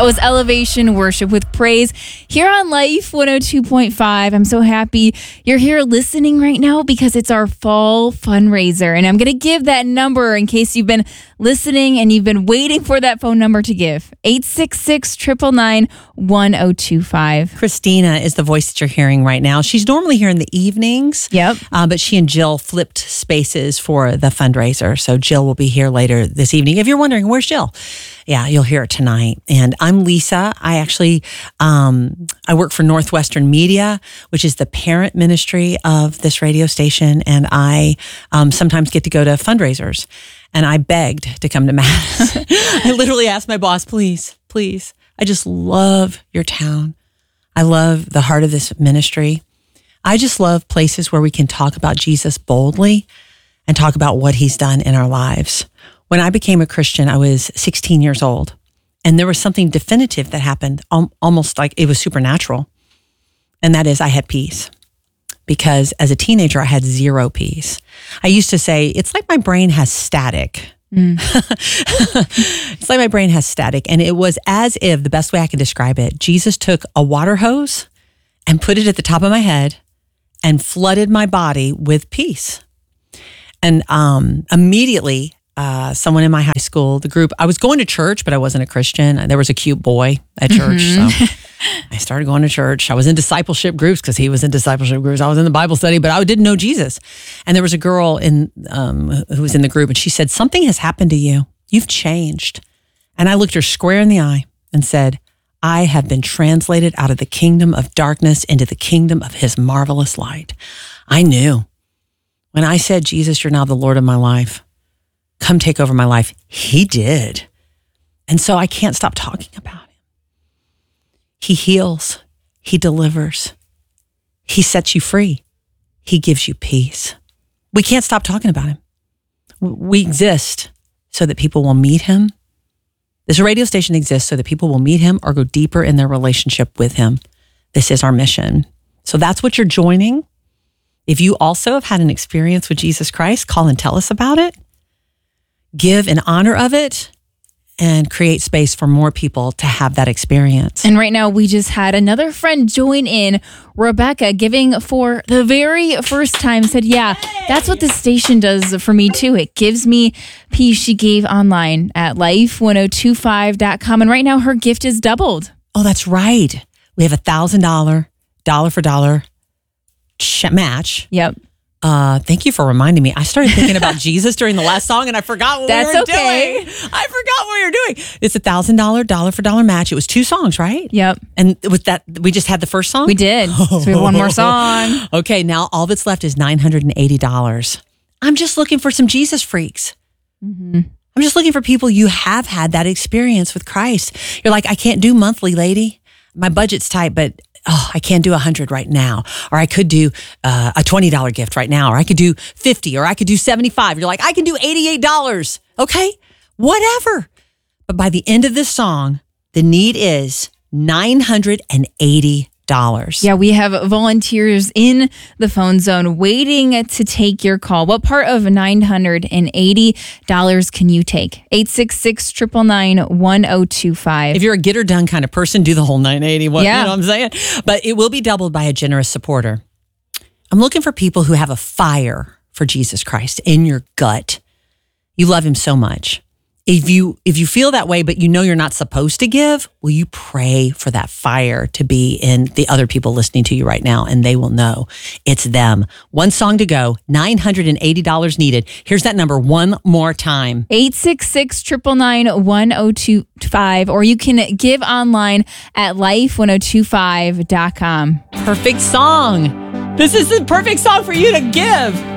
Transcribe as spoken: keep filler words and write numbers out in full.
That was Elevation Worship with Praise here on Life one oh two point five. I'm so happy you're here listening right now because it's our fall fundraiser. And I'm going to give that number in case you've been listening and you've been waiting for that phone number to give. eight six six, nine nine nine, one oh two five. Christina is the voice that you're hearing right now. She's normally here in the evenings. Yep. Uh, but she and Jill flipped spaces for the fundraiser. So Jill will be here later this evening. If you're wondering, where's Jill? Yeah, you'll hear it tonight. And I'm Lisa. I actually, um, I work for Northwestern Media, which is the parent ministry of this radio station. And I um, sometimes get to go to fundraisers. And I begged to come to Mass. I literally asked my boss, please, please. I just love your town. I love the heart of this ministry. I just love places where we can talk about Jesus boldly and talk about what he's done in our lives. When I became a Christian, I was sixteen years old, and there was something definitive that happened, almost like it was supernatural. And that is I had peace. Because as a teenager, I had zero peace. I used to say, it's like my brain has static. Mm. It's like my brain has static. And it was as if, the best way I can describe it, Jesus took a water hose and put it at the top of my head and flooded my body with peace. And um, immediately, uh, someone in my high school, the group, I was going to church, but I wasn't a Christian. There was a cute boy at church, mm-hmm. so I started going to church. I was in discipleship groups because he was in discipleship groups. I was in the Bible study, but I didn't know Jesus. And there was a girl in um, who was in the group, and she said, something has happened to you. You've changed. And I looked her square in the eye and said, I have been translated out of the kingdom of darkness into the kingdom of his marvelous light. I knew. When I said, Jesus, you're now the Lord of my life, come take over my life, he did. And so I can't stop talking about him. He heals. He delivers. He sets you free. He gives you peace. We can't stop talking about him. We exist so that people will meet him. This radio station exists so that people will meet him or go deeper in their relationship with him. This is our mission. So that's what you're joining. If you also have had an experience with Jesus Christ, call and tell us about it. Give in honor of it and create space for more people to have that experience. And right now, we just had another friend join in, Rebecca, giving for the very first time, said, yeah, that's what this station does for me too. It gives me peace. She gave online at life one oh two five dot com. And right now, her gift is doubled. Oh, that's right. We have a one thousand dollars, dollar for dollar match. Yep. Uh, thank you for reminding me. I started thinking about Jesus during the last song and I forgot what That's we were okay. doing. I forgot what we were doing. It's a thousand dollar, dollar for dollar match. It was two songs, right? Yep. And with that, we just had the first song? We did. So we have one more song. Okay, now all that's left is nine hundred eighty dollars. I'm just looking for some Jesus freaks. Mm-hmm. I'm just looking for people you have had that experience with Christ. You're like, I can't do monthly, lady. My budget's tight, but oh, I can't do a hundred right now. Or I could do uh, a twenty dollar gift right now. Or I could do fifty, or I could do seventy-five. You're like, I can do eighty-eight dollars. Okay, whatever. But by the end of this song, the need is nine hundred eighty dollars. Yeah, we have volunteers in the phone zone waiting to take your call. What part of nine hundred eighty dollars can you take? eight six six, nine nine nine, one oh two five. If you're a get her done kind of person, do the whole nine eighty. What, yeah. You know what I'm saying? But it will be doubled by a generous supporter. I'm looking for people who have a fire for Jesus Christ in your gut. You love him so much. If you if you feel that way, but you know you're not supposed to give, will you pray for that fire to be in the other people listening to you right now, and they will know it's them. One song to go, nine hundred eighty dollars needed. Here's that number one more time. eight six six, nine nine nine, one oh two five, or you can give online at life one oh two five dot com. Perfect song. This is the perfect song for you to give.